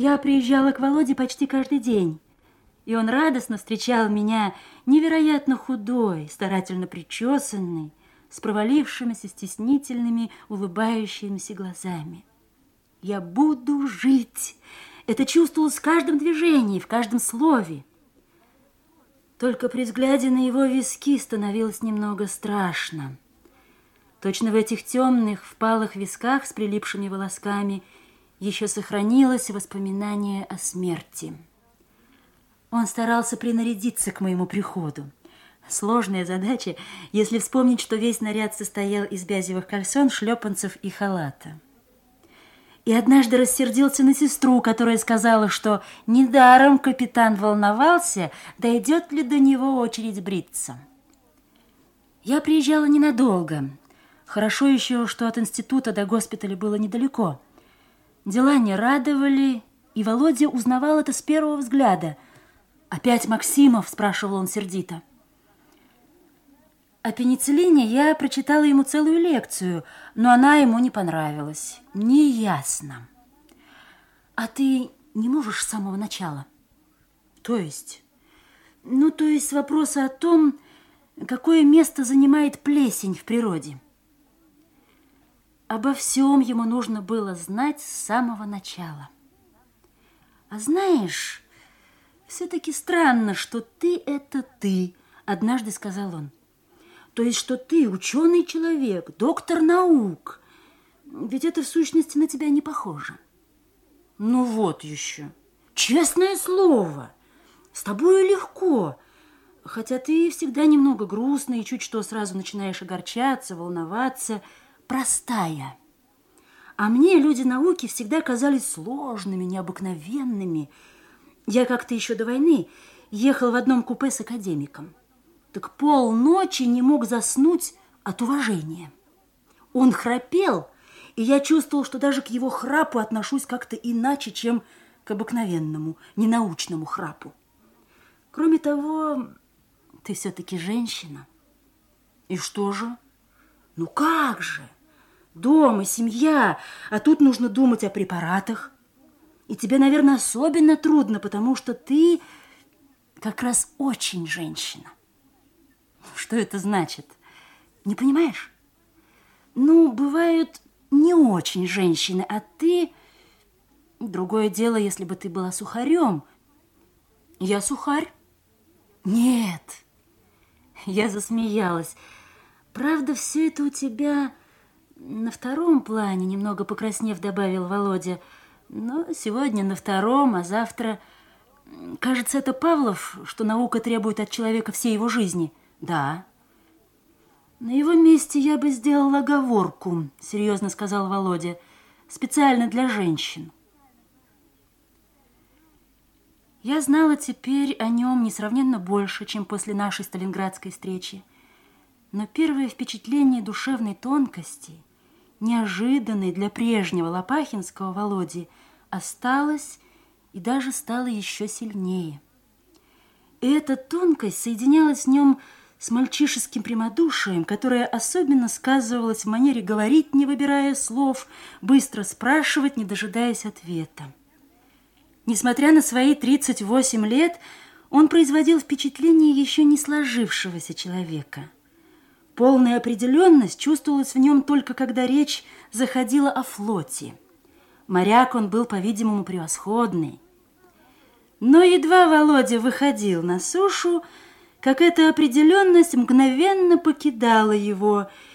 Я приезжала к Володе почти каждый день, и он радостно встречал меня, невероятно худой, старательно причесанный, с провалившимися, стеснительными, улыбающимися глазами. Я буду жить. Это чувствовалось в каждом движении, в каждом слове. Только при взгляде на его виски становилось немного страшно. Точно в этих темных, впалых висках с прилипшими волосками еще сохранилось воспоминание о смерти. Он старался принарядиться к моему приходу. Сложная задача, если вспомнить, что весь наряд состоял из бязевых кальсон, шлепанцев и халата. И однажды рассердился на сестру, которая сказала, что недаром капитан волновался, дойдет ли до него очередь бриться. Я приезжала ненадолго. Хорошо еще, что от института до госпиталя было недалеко. Дела не радовали, и Володя узнавал это с первого взгляда. «Опять Максимов?» – спрашивал он сердито. О пенициллине я прочитала ему целую лекцию, но она ему не понравилась. Неясно. А ты не можешь с самого начала? То есть? То есть вопрос о том, какое место занимает плесень в природе. Обо всем ему нужно было знать с самого начала. А знаешь, все-таки странно, что ты – это ты, однажды сказал он. То есть, что ты ученый человек, доктор наук. Ведь это в сущности на тебя не похоже. Ну вот еще. Честное слово. С тобою легко. Хотя ты всегда немного грустная и чуть что сразу начинаешь огорчаться, волноваться. Простая. А мне люди науки всегда казались сложными, необыкновенными. Я как-то еще до войны ехал в одном купе с академиком. Так полночи не мог заснуть от уважения. Он храпел, и я чувствовал, что даже к его храпу отношусь как-то иначе, чем к обыкновенному, ненаучному храпу. Кроме того, ты все-таки женщина. И что же? Ну как же? Дом и семья, а тут нужно думать о препаратах. И тебе, наверное, особенно трудно, потому что ты как раз очень женщина. Что это значит? Не понимаешь? Бывают не очень женщины, а ты... Другое дело, если бы ты была сухарем. Я сухарь? Нет. Я засмеялась. Правда, все это у тебя на втором плане, немного покраснев, добавил Володя. Но сегодня на втором, а завтра... Кажется, это Павлов, что наука требует от человека всей его жизни. Да. На его месте я бы сделала оговорку, серьезно сказал Володя, специально для женщин. Я знала теперь о нем несравненно больше, чем после нашей сталинградской встречи. Но первое впечатление душевной тонкости, неожиданной для прежнего лопахинского Володи, осталось и даже стало еще сильнее. И эта тонкость соединялась в нем с мальчишеским прямодушием, которое особенно сказывалось в манере говорить, не выбирая слов, быстро спрашивать, не дожидаясь ответа. Несмотря на свои 38 лет, он производил впечатление еще не сложившегося человека. Полная определенность чувствовалась в нем только когда речь заходила о флоте. Моряк он был, по-видимому, превосходный. Но едва Володя выходил на сушу, как эта определенность мгновенно покидала его,